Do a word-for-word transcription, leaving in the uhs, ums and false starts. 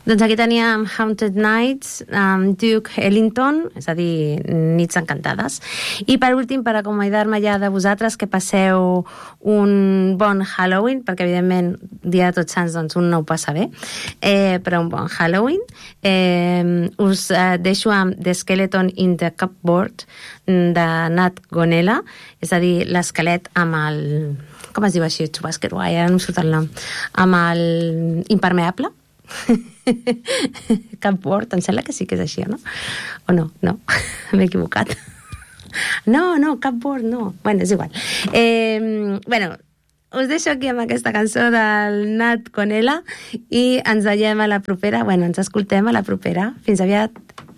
Doncs aquí teníem Haunted Nights, amb Duke Ellington, és a dir, Nits Encantades. I per últim, per acomiadar-me ja de vosaltres, que passeu un bon Halloween, perquè evidentment dia de Tots Sants doncs, un no ho passa bé, eh, però un bon Halloween. Eh, us eh, deixo amb The Skeleton in the Cupboard de Nat Gonella, és a dir, l'esquelet amb el... com es diu així? Chubasquero, ara no em surt el nom. Amb el impermeable. Cupboard, em sembla que sí que és així, no? O no? No, m'he equivocat. No, no, cupboard no. Bueno, és igual. Eh, bueno, us deixo aquí amb aquesta cançó del Nat Gonella i ens veiem a la propera, bueno, ens escoltem a la propera. Fins aviat.